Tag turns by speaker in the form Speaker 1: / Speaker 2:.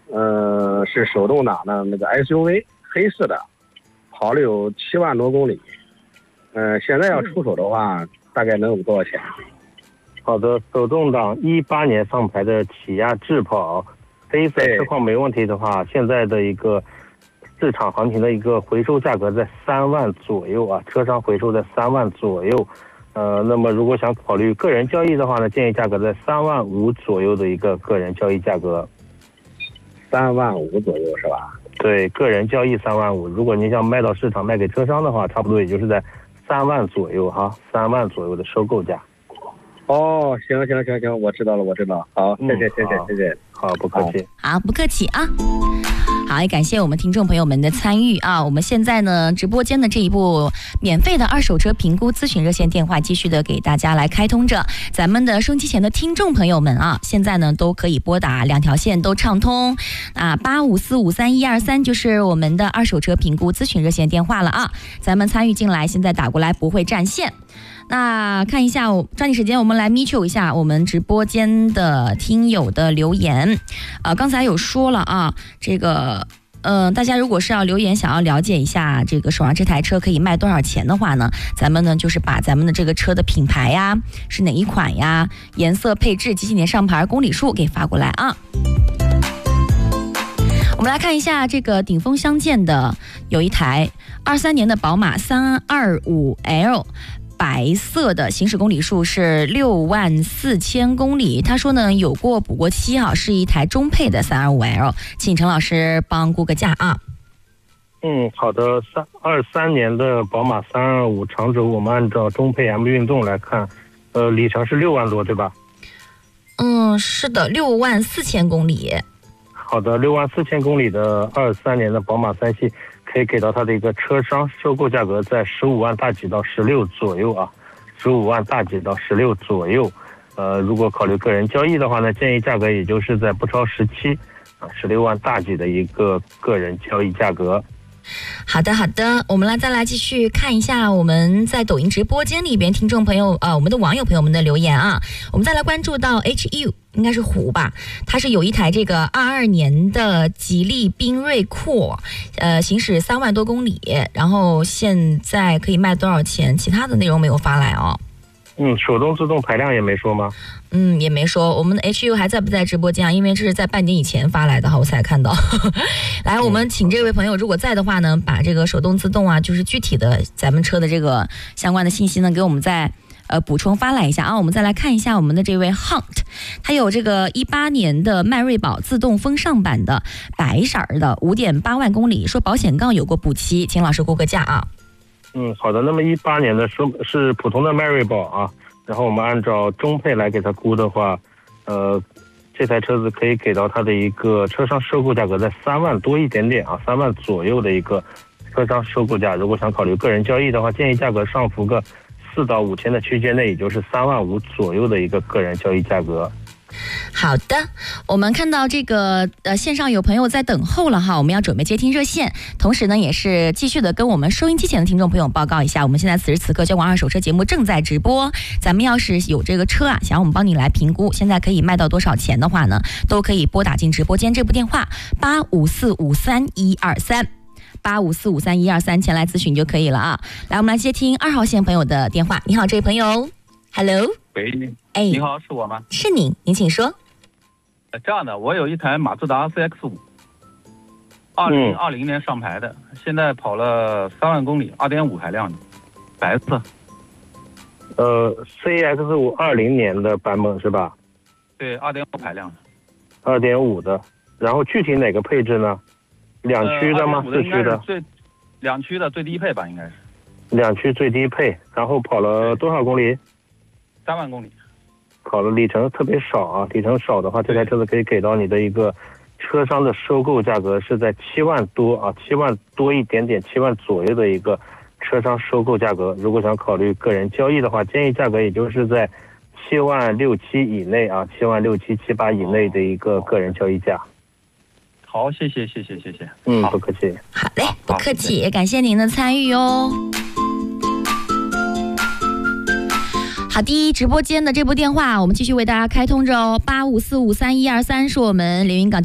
Speaker 1: 是手动挡的那个 SUV， 黑色的，跑了有7万多公里。现在要出手的话，大概能有多少钱？
Speaker 2: 好的，手动挡18年上牌的起亚智跑，黑色车况没问题的话，现在的一个市场行情的一个回收价格在3万左右啊，车商回收在3万左右。那么如果想考虑个人交易的话呢，建议价格在3万5左右的一个个人交易价格。
Speaker 1: 3万5左右是吧？
Speaker 2: 对，个人交易3万5。如果您想卖到市场卖给车商的话，差不多也就是在3万左右哈，3万左右的收购价。
Speaker 1: 哦，行，我知道了。好，谢谢。
Speaker 2: 好，不客气。
Speaker 3: 好，不客气啊。好，也感谢我们听众朋友们的参与啊！我们现在呢，直播间的这一部免费的二手车评估咨询热线电话继续的给大家来开通着。咱们的收音机前的听众朋友们啊，现在呢都可以拨打2条线都畅通啊，85453123就是我们的二手车评估咨询热线电话了啊！咱们参与进来，现在打过来不会占线。那看一下，抓紧时间，我们来micho一下我们直播间的听友的留言。刚才有说了啊，这个大家如果是要留言，想要了解一下这个手上这台车可以卖多少钱的话呢，咱们呢就是把咱们的这个车的品牌呀，是哪一款呀，颜色、配置、几几年上牌、公里数给发过来啊。我们来看一下这个顶峰相见的有一台23年的宝马325L。白色的，行驶公里数是64000公里。他说呢，有过补过漆哈，是一台中配的325L，请陈老师帮估个价啊。
Speaker 2: 好的，23年的宝马325长轴，我们按照中配 M 运动来看，里程是6万多，对吧？
Speaker 3: 是的，64000公里。
Speaker 2: 好的，64000公里的23年的宝马3系。可以给到它的一个车商收购价格在15万大几到16左右啊，15万大几到16左右。如果考虑个人交易的话呢，建议价格也就是在不超17，16万大几的一个个人交易价格。
Speaker 3: 好的，我们再来继续看一下我们在抖音直播间里边听众朋友我们的网友朋友们的留言啊。我们再来关注到 HU， 应该是胡吧，它是有一台这个22年的吉利缤瑞酷，行驶3万多公里，然后现在可以卖多少钱？其他的内容没有发来哦。
Speaker 2: 手动自动排量也没说吗？
Speaker 3: 也没说。我们的 HU 还在不在直播间啊？因为这是在半点以前发来的哈，我才看到。来，我们请这位朋友，如果在的话呢，把这个手动自动啊，就是具体的咱们车的这个相关的信息呢，给我们再补充发来一下啊。我们再来看一下我们的这位 Hunt， 他有这个18年的迈锐宝自动风尚版的白色的5.8万公里，说保险杠有过补漆，请老师估个价啊。
Speaker 2: 好的，那么18年的是普通的迈锐宝啊，然后我们按照中配来给它估的话，这台车子可以给到它的一个车商收购价格在3万多一点点啊，3万左右的一个车商收购价。如果想考虑个人交易的话，建议价格上浮个4到5千的区间内，也就是3万5左右的一个个人交易价格。
Speaker 3: 好的，我们看到这个线上有朋友在等候了哈，我们要准备接听热线，同时呢也是继续的跟我们收音机前的听众朋友报告一下，我们现在此时此刻交广二手车节目正在直播，咱们要是有这个车啊，想要我们帮你来评估现在可以卖到多少钱的话呢，都可以拨打进直播间这部电话85453123，85453123前来咨询就可以了啊。来，我们来接听2号线朋友的电话。你好，这位朋友 ，Hello。
Speaker 4: 喂，你好，是我吗？
Speaker 3: 是您请说。
Speaker 4: 这样的，我有一台马自达 CX-5，2020年上牌的，现在跑了3万公里，2.5排量的，白色。
Speaker 2: CX-5 20年的版本是吧？
Speaker 4: 对，2.5排量的。
Speaker 2: 2.5的，然后具体哪个配置呢？2驱的吗？4驱的
Speaker 4: ？2驱的最低配吧，应该是。
Speaker 2: 2驱最低配，然后跑了多少公里
Speaker 4: ？3万公里。
Speaker 2: 跑了里程特别少啊，里程少的话，这台车子可以给到你的一个车商的收购价格是在7万多啊，7万多一点点，7万左右的一个车商收购价格。如果想考虑个人交易的话，建议价格也就是在7万6、7以内啊，7万6、7、7、8以内的一个个人交易价。
Speaker 4: 好，谢谢。
Speaker 2: 不客气。
Speaker 3: 好嘞，不客气，也感谢您的参与哦。好的，直播间的这部电话我们继续为大家开通着哦，85453123是我们连云港